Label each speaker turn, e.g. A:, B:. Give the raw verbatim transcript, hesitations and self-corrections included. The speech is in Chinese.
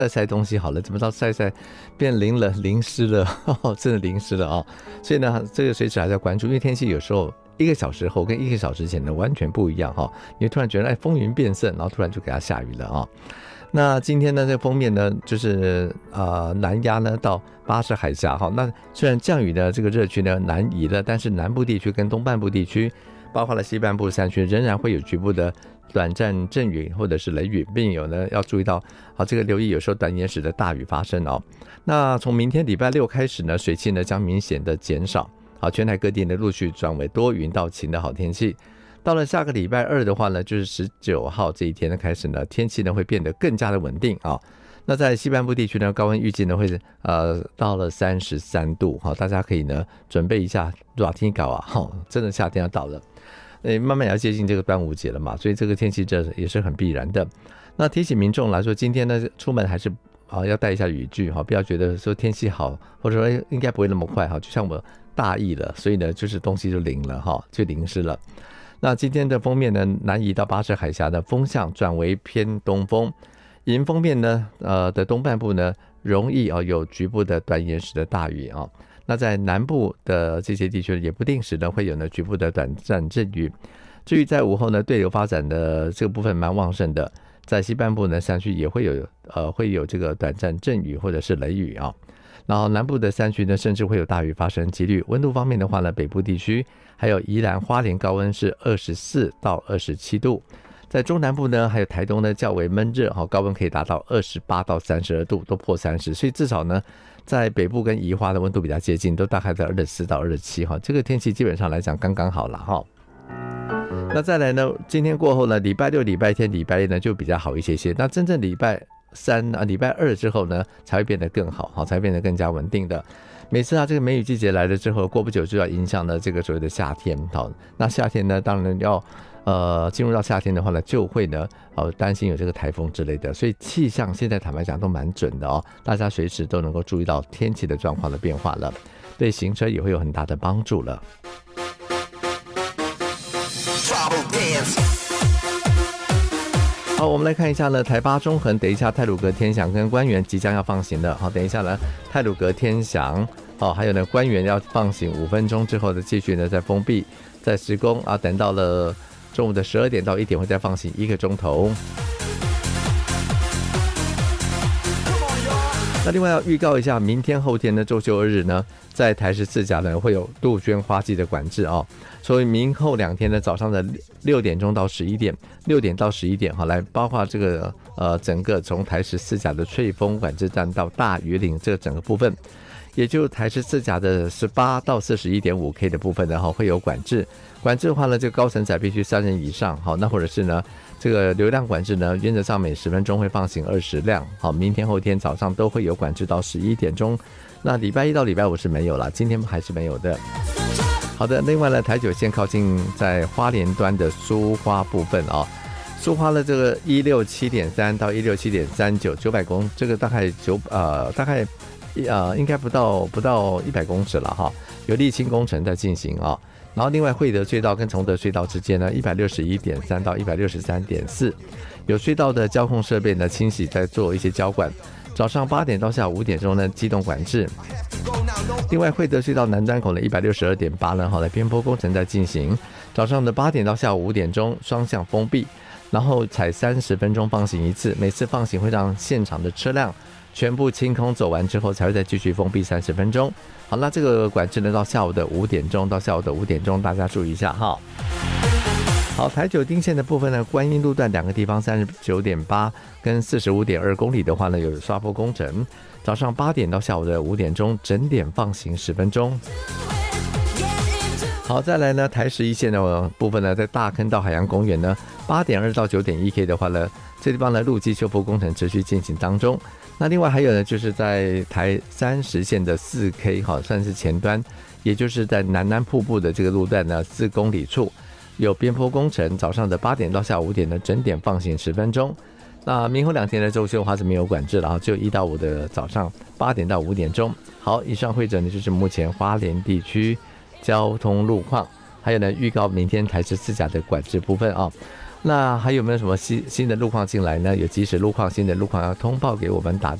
A: 晒晒东西好了，怎么到晒晒变淋了淋湿了、哦、真的淋湿了啊、哦！所以呢这个随时还在关注，因为天气有时候一个小时后跟一个小时前呢完全不一样哈、哦，你突然觉得哎风云变色，然后突然就给它下雨了啊、哦。那今天呢这个封面呢就是呃南压呢到巴士海峡哈，那虽然降雨的这个热区呢南移了，但是南部地区跟东半部地区包括了西半部山区仍然会有局部的短暂阵雨或者是雷雨，并有呢要注意到好这个留意有时候短延时的大雨发生哦。那从明天礼拜六开始呢水汽呢将明显的减少，好全台各地呢陆续转为多云到晴的好天气。到了下个礼拜二的话呢，就是十九号这一天的开始呢，天气呢会变得更加的稳定啊。那在西半部地区呢，高温预计呢会呃到了三十三度，好，大家可以呢准备一下热天搞啊，好，真的夏天要到了，呃，慢慢也要接近这个端午节了嘛，所以这个天气这也是很必然的。那提醒民众来说，今天呢出门还是啊要带一下雨具哈，不要觉得说天气好，或者说应该不会那么快哈，就像我大意了，所以呢就是东西就淋了哈，就淋湿了。那今天的封面呢，南移到巴士海峡的风向转为偏东风，迎风面呢，呃的东半部呢，容易啊、哦、有局部的短延时的大雨啊、哦。那在南部的这些地区也不定时呢会有呢局部的短暂阵雨。至于在午后呢，对流发展的这个部分蛮旺盛的，在西半部呢山区也会有呃会有这个短暂阵雨或者是雷雨啊、哦。然后南部的山区呢，甚至会有大雨发生几率。温度方面的话呢，北部地区还有宜兰花莲高温是二十四到二十七度，在中南部呢还有台东呢较为闷热，高温可以达到二十八到三十二度，都破三十，所以至少呢在北部跟宜花的温度比较接近，都大概在二十四到二十七，这个天气基本上来讲刚刚好了。那再来呢，今天过后呢，礼拜六礼拜天礼拜一呢就比较好一些些，那真正礼拜三啊，礼拜二之后呢，才会变得更好，好，才会变得更加稳定的。每次啊，这个梅雨季节来了之后，过不久就要影响了这个所谓的夏天，好，那夏天呢，当然要呃进入到夏天的话呢，就会呢，哦担心有这个台风之类的，所以气象现在坦白讲都蛮准的哦，大家随时都能够注意到天气的状况的变化了，对行车也会有很大的帮助了。好，我们来看一下呢，台八中横，等一下太鲁阁天祥跟官园即将要放行的。好，等一下呢，太鲁阁天祥，好，还有呢，官园要放行五分钟之后的继续呢再封闭，再施工啊，等到了中午的十二点到一点会再放行一个钟头。那另外要预告一下，明天后天的周休二日呢，在台十四甲呢会有杜鹃花季的管制哦，所以明后两天呢早上的六点钟到十一点，六点到十一点哈，来包括这个呃整个从台十四甲的翠峰管制站到大屿岭这个整个部分，也就台十四甲的十八到四十一点五 K 的部分呢哈会有管制，管制的话呢，这个高承载必须三人以上，好，那或者是呢。这个流量管制呢，原则上每十分钟会放行二十辆。好，明天后天早上都会有管制到十一点钟。那礼拜一到礼拜五是没有了，今天还是没有的。好的，另外呢，台九线靠近在花莲端的苏花部分啊、哦，苏花的这个一六七点三到一六七点三九九百公，这个大概九呃大概呃应该不到不到一百公尺了哈，有沥青工程在进行啊、哦。然后另外惠德隧道跟崇德隧道之间呢 一百六十一点三 到 一百六十三点四 有隧道的交控设备呢清洗在做一些交管，早上八点到下午五点钟呢机动管制。另外惠德隧道南端口的 一百六十二点八 呢好的边坡工程在进行，早上的八点到下午五点钟双向封闭，然后采三十分钟放行一次，每次放行会让现场的车辆全部清空走完之后才会再继续封闭三十分钟。好，那这个管制呢到下午的五点钟到下午的五点钟大家注意一下哈。好，台九丁线的部分呢，观音路段两个地方 三十九点八 跟 四十五点二 公里的话呢有刷坡工程，早上八点到下午的五点钟整点放行十分钟。好，再来呢台十一线的部分呢，在大坑到海洋公园呢八点二到九点一 K 的话呢，这地方呢路基修复工程持续进行当中。那另外还有呢，就是在台三十线的 四 K 好算是前端，也就是在南南瀑布的这个路段呢四公里处有边坡工程，早上的八点到下午五点呢整点放行十分钟。那明后两天的周休的话是没有管制了，只有一到五的早上八点到五点钟。好，以上会诊呢就是目前花莲地区交通路况，还有呢预告明天台十四甲的管制部分啊。 那还有没有什么新新的路况进来呢？有即时路况、新的路况要通报给我们打